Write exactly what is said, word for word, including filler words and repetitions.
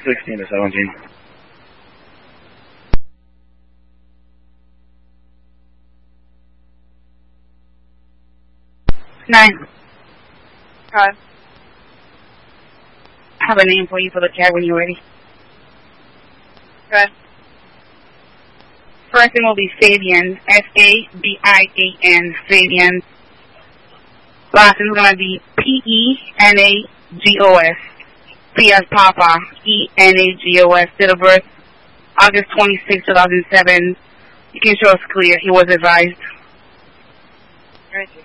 sixteen to seventeen. Nine. Five. I have a name for you for the chat when you're ready. Good. First name will be Fabian, S A B I A N, Fabian. Last name is going to be P E N A G O S. P as Papa, E N A G O S. Date of birth, August twenty-sixth, two thousand seven. You can show us clear. He was advised. Thank you.